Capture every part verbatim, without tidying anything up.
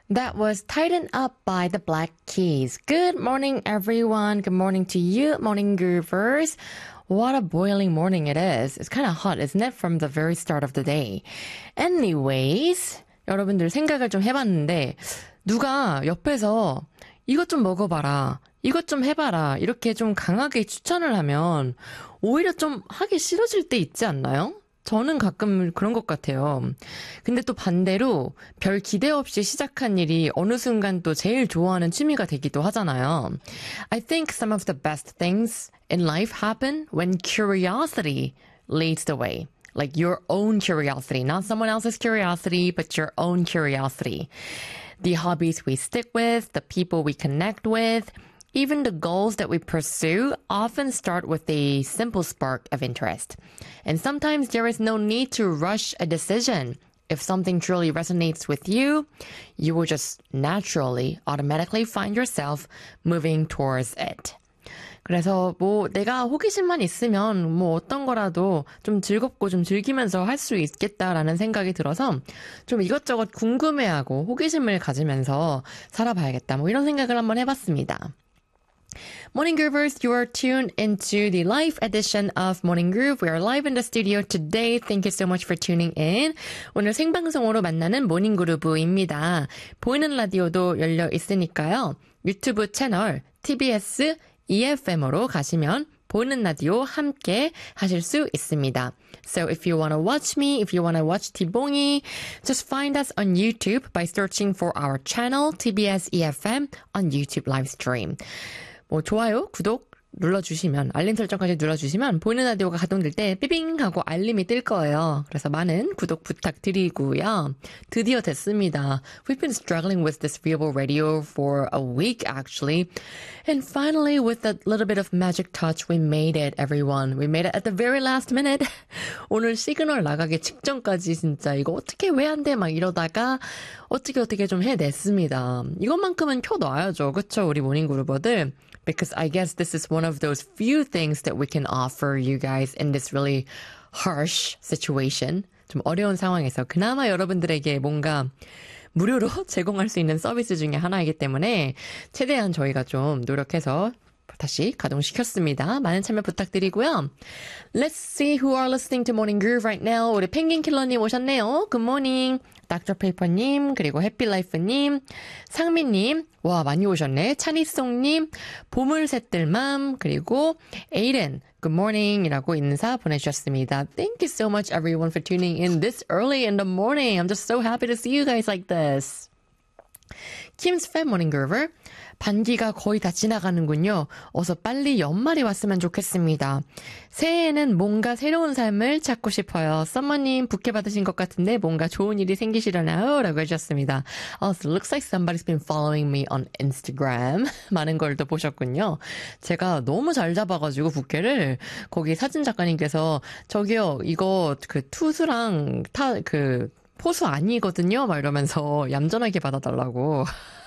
That was Tighten Up by the Black Keys. Good morning, everyone. Good morning to you, morning groovers. What a boiling morning it is. It's kind of hot, isn't it? From the very start of the day. Anyways, 여러분들 생각을 좀 해봤는데 누가 옆에서 이것 좀 먹어봐라, 이것 좀 해봐라 이렇게 좀 강하게 추천을 하면 오히려 좀 하기 싫어질 때 있지 않나요? 저는 가끔 그런 것 같아요. 근데 또 반대로 별 기대 없이 시작한 일이 어느 순간 또 제일 좋아하는 취미가 되기도 하잖아요. I think some of the best things in life happen when curiosity leads the way. Like your own curiosity, not someone else's curiosity, but your own curiosity. The hobbies we stick with, the people we connect with, even the goals that we pursue often start with a simple spark of interest. And sometimes there is no need to rush a decision. If something truly resonates with you, you will just naturally, automatically find yourself moving towards it. 그래서 뭐 내가 호기심만 있으면 뭐 어떤 거라도 좀 즐겁고 좀 즐기면서 할 수 있겠다라는 생각이 들어서 좀 이것저것 궁금해하고 호기심을 가지면서 살아봐야겠다. 뭐 이런 생각을 한번 해봤습니다. Morning Groovers, you are tuned into the live edition of Morning Groove. We are live in the studio today. Thank you so much for tuning in. 오늘 생방송으로 만나는 모닝 그루브입니다. 보이는 라디오도 열려 있으니까요. 유튜브 채널 티비에스 이에프엠으로 가시면 보이는 라디오 함께 하실 수 있습니다. So if you want to watch me, if you want to watch 티봉이, just find us on YouTube by searching for our channel 티비에스 이에프엠 on YouTube live stream. 뭐 좋아요, 구독 눌러주시면, 알림 설정까지 눌러주시면 보이는 라디오가 가동될 때 삐빙 하고 알림이 뜰 거예요. 그래서 많은 구독 부탁드리고요. 드디어 됐습니다. We've been struggling with this Viewable Radio for a week actually. And finally, with a little bit of magic touch, we made it, everyone. We made it at the very last minute. 오늘 시그널 나가기 직전까지 진짜 이거 어떻게 왜 안 돼? 막 이러다가 어떻게 어떻게 좀 해냈습니다. 이것만큼은 켜놔야죠. 그쵸? 우리 모닝그루버들. Because I guess this is one of those few things that we can offer you guys in this really harsh situation. 좀 어려운 상황에서 그나마 여러분들에게 뭔가 무료로 제공할 수 있는 서비스 중에 하나이기 때문에 최대한 저희가 좀 노력해서 다시 가동시켰습니다. 많은 참여 부탁드리고요. Let's see who are listening to Morning Groove right now. 우리 펭귄킬러님 오셨네요. Good morning. 닥터페이퍼님, 그리고 해피라이프님, 상민님, 와 많이 오셨네. 찬이송님, 보물새들맘, 그리고 에이렌, Good morning 이라고 인사 보내주셨습니다. Thank you so much everyone for tuning in this early in the morning. I'm just so happy to see you guys like this. Kim's Fab Morning Groover. 반기가 거의 다 지나가는군요. 어서 빨리 연말이 왔으면 좋겠습니다. 새해에는 뭔가 새로운 삶을 찾고 싶어요. 썸머님 부케 받으신 것 같은데 뭔가 좋은 일이 생기시려나요? 라고 해주셨습니다. Oh, so it looks like somebody's been following me on Instagram. 많은 걸 또 보셨군요. 제가 너무 잘 잡아가지고 부케를 거기 사진 작가님께서 저기요 이거 그 투수랑 타 그 포수 아니거든요? 막 이러면서 얌전하게 받아달라고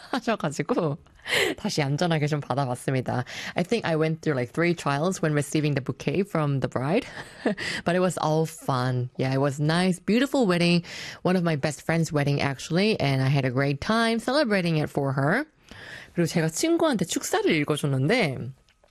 하셔가지고 다시 얌전하게 좀 받아봤습니다. I think I went through like three trials when receiving the bouquet from the bride. But it was all fun. Yeah, it was nice, beautiful wedding. One of my best friend's wedding actually. And I had a great time celebrating it for her. 그리고 제가 친구한테 축사를 읽어줬는데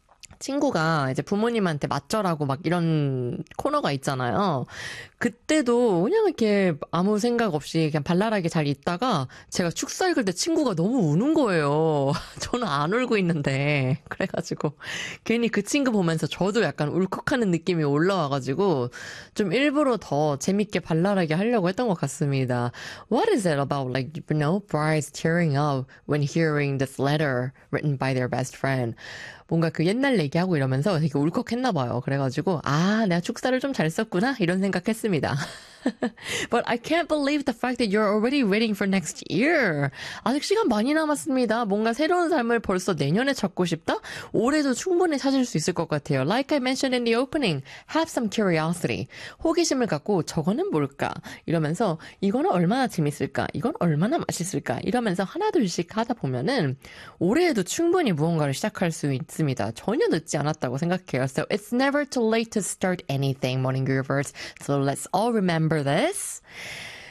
친구가 이제 부모님한테 맞절하고 막 이런 코너가 있잖아요. 그때도 그냥 이렇게 아무 생각 없이 그냥 발랄하게 잘 있다가 제가 축사 읽을 때 친구가 너무 우는 거예요. 저는 안 울고 있는데. 그래가지고 괜히 그 친구 보면서 저도 약간 울컥하는 느낌이 올라와가지고 좀 일부러 더 재밌게 발랄하게 하려고 했던 것 같습니다. What is it about like, you know, brides tearing up when hearing this letter written by their best friend? 뭔가 그 옛날 얘기하고 이러면서 되게 울컥했나 봐요. 그래가지고 아 내가 축사를 좀 잘 썼구나 이런 생각했습니다. But I can't believe the fact that you're already waiting for next year. 아직 시간 많이 남았습니다. 뭔가 새로운 삶을 벌써 내년에 찾고 싶다? 올해도 충분히 찾을 수 있을 것 같아요. Like I mentioned in the opening, have some curiosity. 호기심을 갖고 저거는 뭘까? 이러면서 이거는 얼마나 재밌을까? 이건 얼마나 맛있을까? 이러면서 하나둘씩 하다 보면은 올해에도 충분히 무언가를 시작할 수 있습니다. 전혀 늦지 않았다고 생각해요. So it's never too late to start anything, Morning Groovers. So let's all remember this.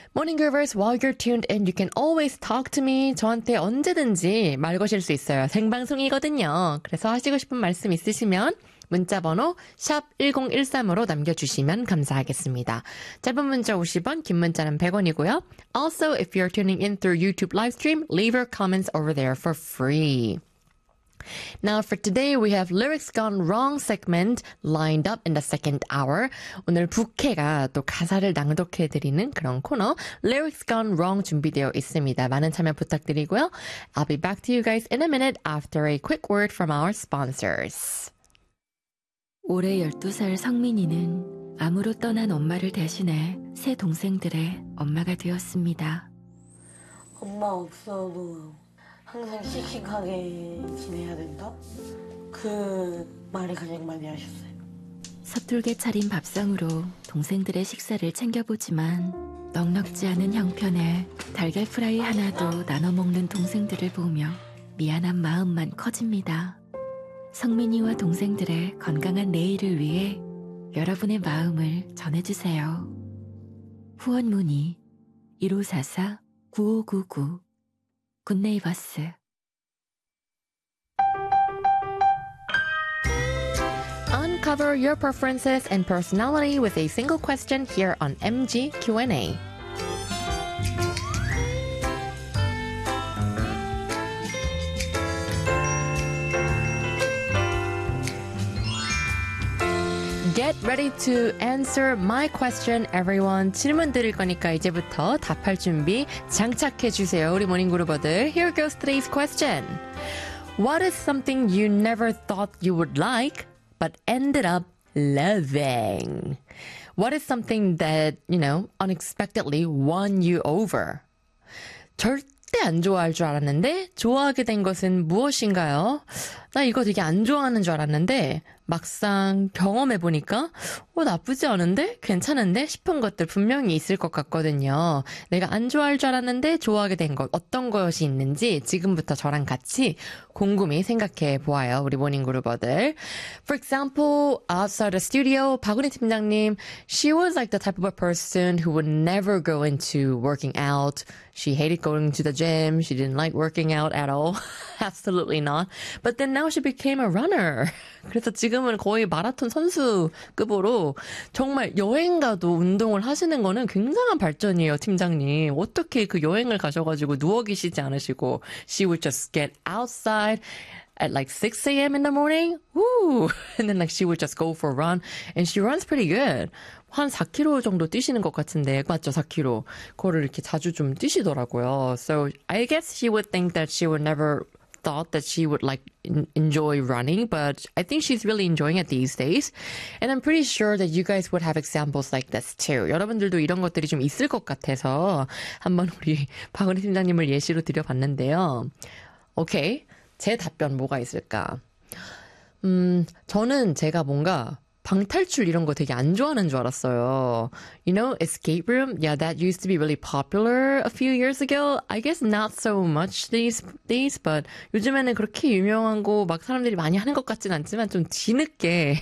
Morning Groovers, while you're tuned in, you can always talk to me. 저한테 언제든지 말 거실 수 있어요. 생방송이거든요. 그래서 하시고 싶은 말씀 있으시면 문자번호 샵 일공일삼으로 남겨주시면 감사하겠습니다. 짧은 문자 오십 원, 긴 문자는 백 원이고요. Also, if you're tuning in through YouTube livestream, leave your comments over there for free. Now for today, we have Lyrics Gone Wrong segment lined up in the second hour. 오늘 부캐가 또 가사를 낭독해드리는 그런 코너 Lyrics Gone Wrong 준비되어 있습니다. 많은 참여 부탁드리고요. I'll be back to you guys in a minute after a quick word from our sponsors. 올해 열두 살 성민이는 암으로 떠난 엄마를 대신해 세 동생들의 엄마가 되었습니다. 엄마 없어도 항상 씩씩하게 지내야 된다? 그 말을 가장 많이 하셨어요. 서툴게 차린 밥상으로 동생들의 식사를 챙겨보지만 넉넉지 않은 형편에 달걀 프라이 하나도 나눠 먹는 동생들을 보며 미안한 마음만 커집니다. 성민이와 동생들의 건강한 내일을 위해 여러분의 마음을 전해주세요. 후원 문의 일오사사 구오구구 굿네이버스. Uncover your preferences and personality with a single question here on M G Q and A. Get ready to answer my question, everyone. 질문 드릴 거니까 이제부터 답할 준비 장착해 주세요. 우리 모닝그루버들. Here goes today's question. What is something you never thought you would like, but ended up loving? What is something that, you know, unexpectedly won you over? 절대 안 좋아할 줄 알았는데 좋아하게 된 것은 무엇인가요? 나 이거 되게 안 좋아하는 줄 알았는데 막상 경험해보니까 어, 나쁘지 않은데? 괜찮은데? 싶은 것들 분명히 있을 것 같거든요. 내가 안 좋아할 줄 알았는데 좋아하게 된 것, 어떤 것이 있는지 지금부터 저랑 같이 곰곰이 생각해 보아요. 우리 모닝그루버들. For example, outside the studio, 박은희 팀장님, she was like the type of a person who would never go into working out. She hated going to the gym. She didn't like working out at all. Absolutely not. But then now she became a runner. 그래서 지금은 거의 마라톤 선수급으로 정말 여행 가도 운동을 하시는 거는 굉장한 발전이에요, 팀장님. 어떻게 그 여행을 가셔가지고 누워 계시지 않으시고 she would just get outside at like six a.m. in the morning. Woo! And then like she would just go for a run. And she runs pretty good. 한 사 킬로미터 정도 뛰시는 것 같은데 맞죠? 사 킬로미터. 그거를 이렇게 자주 좀 뛰시더라고요. So I guess she would think that she would never thought that she would like in- enjoy running, but I think she's really enjoying it these days. And I'm pretty sure that you guys would have examples like this too. 여러분들도 이런 것들이 좀 있을 것 같아서 한번 우리 박은희 팀장님을 예시로 드려봤는데요. 오케이. 제 답변 뭐가 있을까? 음, 저는 제가 뭔가 방탈출 이런 거 되게 안 좋아하는 줄 알았어요. You know, escape room? Yeah, that used to be really popular a few years ago. I guess not so much these days, but 요즘에는 그렇게 유명한 거 막 사람들이 많이 하는 것 같진 않지만 좀 뒤늦게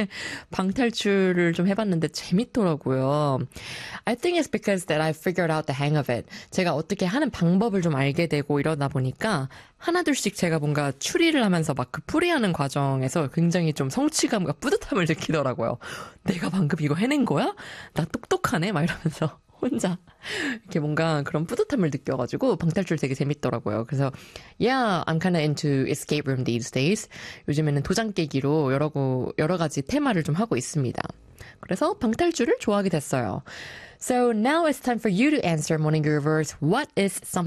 방탈출을 좀 해봤는데 재밌더라고요. I think it's because that I figured out the hang of it. 제가 어떻게 하는 방법을 좀 알게 되고 이러다 보니까 하나둘씩 제가 뭔가 추리를 하면서 막 그 풀이하는 과정에서 굉장히 좀 성취감과 뿌듯함을 느끼더라고요. 내가 방금 이거 해낸 거야? 나 똑똑하네? 막 이러면서 혼자 이렇게 뭔가 그런 뿌듯함을 느껴가지고 방탈출 되게 재밌더라고요. 그래서 yeah, I'm kind of into escape room these days. 요즘에는 도장 깨기로 여러, 여러 가지 테마를 좀 하고 있습니다. 그래서 방탈출을 좋아하게 됐어요. So now it's time for you to answer, Morning Groovers. What is something